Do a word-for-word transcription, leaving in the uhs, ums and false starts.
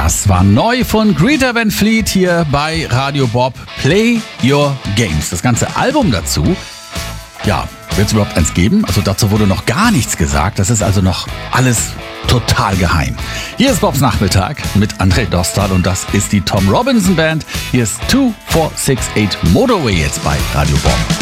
Das war neu von Greta Van Fleet hier bei Radio Bob. Play Your Games. Das ganze Album dazu, ja, wird es überhaupt eins geben? Also dazu wurde noch gar nichts gesagt. Das ist also noch alles total geheim. Hier ist Bobs Nachmittag mit André Dostal und das ist die Tom Robinson Band. Hier ist two four six eight Motorway jetzt bei Radio Bob.